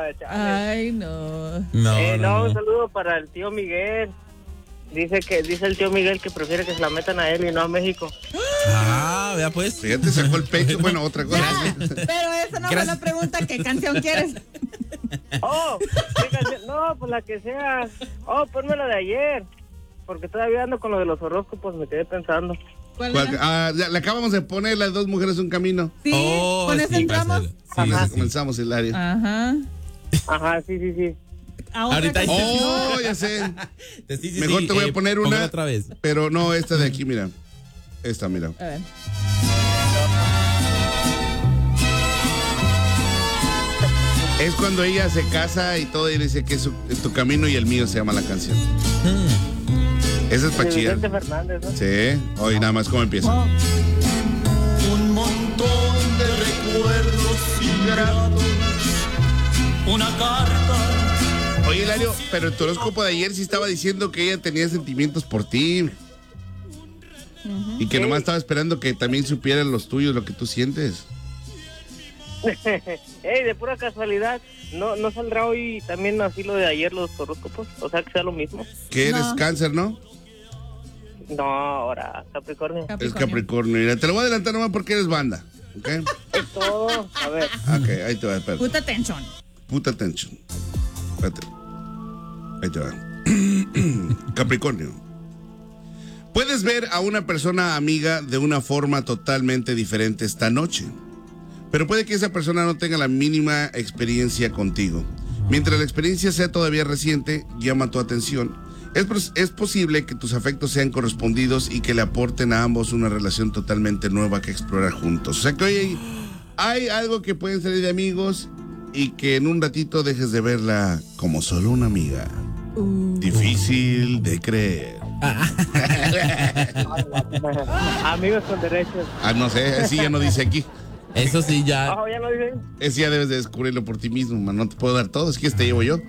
chale. Ay, no. No, un saludo para el tío Miguel. Dice el tío Miguel que prefiere que se la metan a él y no a México. Vea pues. Fíjate, sacó el pecho. Bueno, otra cosa. Pero esa no fue la pregunta. ¿Qué canción quieres? ¿Qué canción? No, pues la que sea. Ponme la de ayer. Porque todavía ando con lo de los horóscopos, me quedé pensando. ¿Cuál era? Le acabamos de poner Las dos mujeres un camino. Sí, con eso entramos. Sí, comenzamos, Hilario. Ajá, sí. Ahorita ya sé. Sí, Mejor te voy a poner una. Otra vez. Pero no, esta de aquí, mira. Esta, mira. A ver. Es cuando ella se casa y todo y dice que es tu camino y el mío se llama la canción. Esa es para chillar. Vicente Fernández, ¿no? Sí, hoy nada más, ¿cómo empieza? Un montón de recuerdos ingratos, una carta. Oye, Hilario, pero el horóscopo de ayer sí estaba diciendo que ella tenía sentimientos por ti. Y que nomás estaba esperando que también supieran los tuyos, lo que tú sientes. De pura casualidad, ¿no saldrá hoy también así lo de ayer los horóscopos? O sea, que sea lo mismo. Que eres Cáncer, ¿no? No, ahora, Capricornio. Es Capricornio. Mira, te lo voy a adelantar nomás porque eres banda, ¿ok? Es todo, a ver. Ok, ahí te va, espérate. Puta atención. Puta atención. Espérate. Ahí te va. Capricornio. Puedes ver a una persona amiga de una forma totalmente diferente esta noche. Pero puede que esa persona no tenga la mínima experiencia contigo. Mientras la experiencia sea todavía reciente, llama tu atención. Es posible que tus afectos sean correspondidos y que le aporten a ambos una relación totalmente nueva que explorar juntos. O sea que hoy hay algo que pueden salir de amigos y que en un ratito dejes de verla como solo una amiga. Difícil de creer. Amigos con derechos. No sé, así ya no dice aquí. Eso sí, ya. Ya lo dije. Ese ya debes de descubrirlo por ti mismo, man. No te puedo dar todo, es que te llevo yo.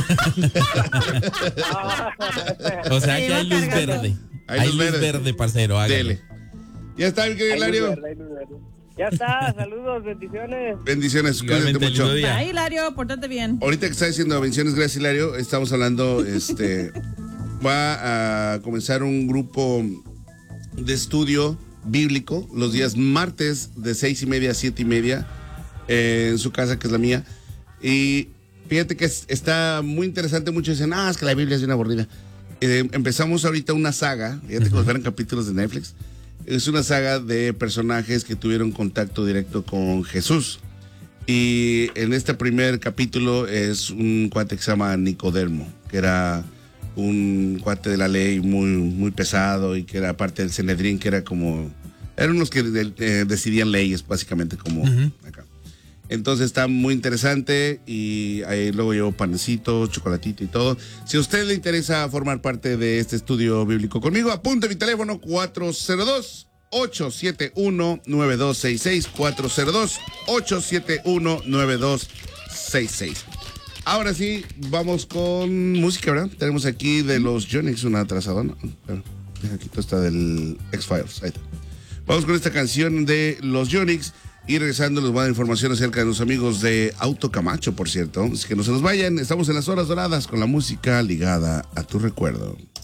O sea que hay luz verde. Hay luz verde, parcero. Hágale. Dele. Ya está, mi querido Hilario. Ya está, saludos, bendiciones. Bendiciones, cuídate mucho. Ay, Hilario, pórtate bien. Ahorita que está diciendo bendiciones, gracias, Hilario. Estamos hablando, va a comenzar un grupo de estudio bíblico los días martes de 6:30 a 7:30 en su casa, que es la mía. Y fíjate que está muy interesante. Muchos dicen, es que la Biblia es bien aburrida. Empezamos ahorita una saga, fíjate como fueran capítulos de Netflix. Es una saga de personajes que tuvieron contacto directo con Jesús. Y en este primer capítulo es un cuate que se llama Nicodemo, que era un cuate de la ley muy, muy pesado y que era parte del Sanedrín, que era como... Eran unos que decidían leyes, básicamente, como acá. Entonces está muy interesante y ahí luego llevo panecito, chocolatito y todo. Si a usted le interesa formar parte de este estudio bíblico conmigo, apunte mi teléfono 402-871-9266, 402-871-9266. Ahora sí, vamos con música, ¿verdad? Tenemos aquí de los Yonix una atrasadona. Aquí está del X-Files. Ahí está. Vamos con esta canción de los Yonix y regresando les voy a dar información acerca de los amigos de Auto Camacho, por cierto. Es que no se nos vayan, estamos en las horas doradas con la música ligada a tu recuerdo.